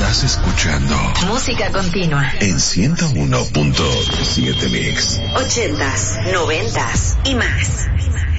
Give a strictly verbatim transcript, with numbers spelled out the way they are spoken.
Estás escuchando Música Continua en ciento uno punto siete Mix. Ochentas, noventas y más.